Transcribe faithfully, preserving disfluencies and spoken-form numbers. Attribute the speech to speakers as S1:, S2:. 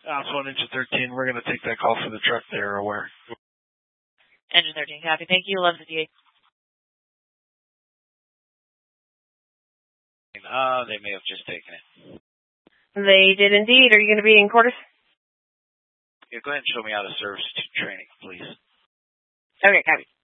S1: Ops one, Engine thirteen, we're going to take that call for the truck there, or where?
S2: Engine thirteen, copy. Thank you, eleven fifty-eight.
S3: Uh, they may have just taken it.
S4: They did indeed. Are you going to be in quarters?
S3: Yeah, go ahead and show me out of service training, please.
S4: Okay, copy.